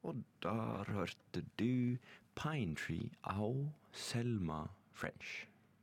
Og der hørte du Pine Tree av Selma French.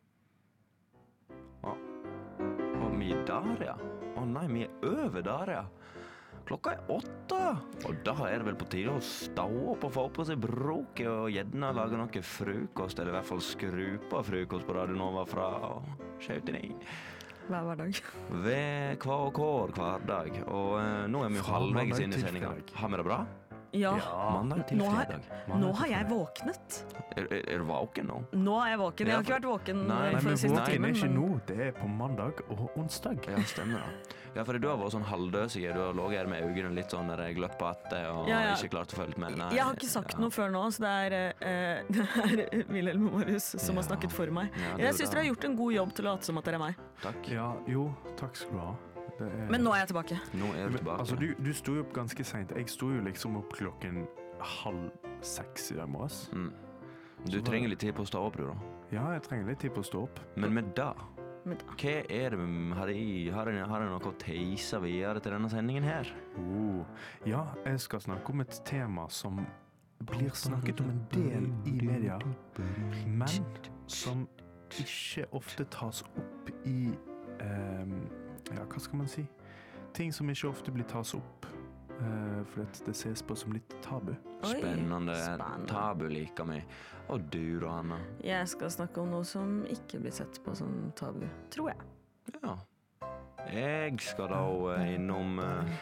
Og vi der, ja. Nei, vi over der, ja. Klokka 8, og da det vel på tide å stå opp og få på seg broket og gjerne lage noe frukost, eller i hvert fall skru på frukost på Radio Nova fra 7-9. Hver dag. Ved hver dag. Og nå vi jo halvveis inn i sendingen. Har vi det bra? Ja. Mandag til fredag. Nå har jeg våknet. Er du våken nå? Nå er jeg våken. Jeg har ikke vært våken for den siste timen. timen. Ikke nå, det på mandag og onsdag. Ja, stemmer det. Ja, for du har vært sånn halvdøsig. Du har låget her med øynene litt sånn der jeg gløpper etter og ikke klart å følge med. Nei, jeg har ikke sagt noe før nå, så det er Wilhelm og Marius som har snakket for meg. Jeg synes dere har gjort en god jobb til å late som at dere er meg. Takk. Ja, jo, takk skal du ha. Men nå er jeg tilbake. Nå er du tilbake. Altså, du sto jo opp ganske sent. Jeg sto jo liksom opp 5:30 i dag morges. Du trenger litt tid på å stå opp, du da. Ja, jeg trenger litt tid på å stå opp. Men med da, hva er det har jeg noe å teise videre til denne sendingen her? Ja, jeg skal snakke om et tema som blir snakket om en del i media, men som ikke ofte tas opp i hva skal man si? Ting som ikke ofte blir tas opp, for det ses på som litt tabu. Spennende. Tabu liker vi. Og du da, Hanna? Jeg skal snakke om noe som ikke blir sett på som tabu, tror jeg. Ja. Jeg skal da innom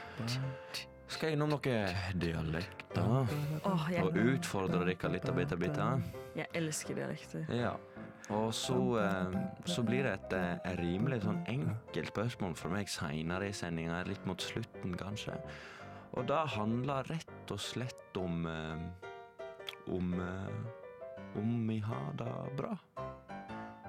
noe dialekter. Og utfordre dere litt av bitte. Jeg elsker dialekter. Ja. Og så blir det et rimelig sånn enkelt spørsmål for meg senere i sendingen, litt mot slutten kanskje. Og det handler rett og slett om vi har det bra.